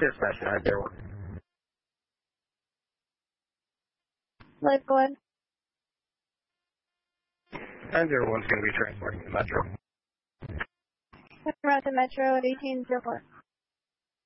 Dispatch 901. Life, go ahead. 901 is going to be transporting to Metro. Route to Metro at 1804.